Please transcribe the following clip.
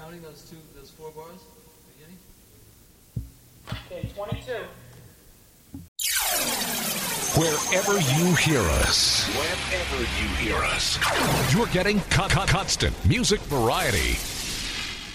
counting those four bars? Beginning? Okay, 22. Wherever you hear us, you're getting constant music variety.